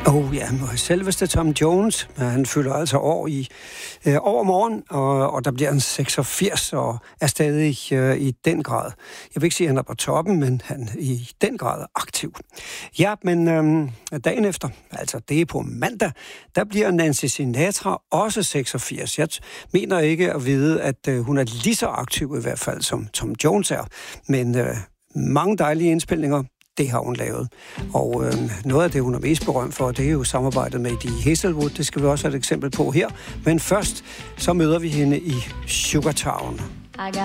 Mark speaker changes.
Speaker 1: Ja, selveste Tom Jones, han fylder altså år i overmorgen, og der bliver han 86 og er stadig i den grad. Jeg vil ikke sige, at han er på toppen, men han er i den grad aktiv. Ja, men dagen efter, altså det er på mandag, der bliver Nancy Sinatra også 86. Jeg mener ikke at vide, at hun er lige så aktiv i hvert fald, som Tom Jones er, men mange dejlige indspilninger. Det har hun lavet. Og noget af det, hun er mest berømt for, det er jo samarbejdet med Eddie Hazelwood. Det skal vi også have et eksempel på her. Men først, så møder vi hende i Sugartown.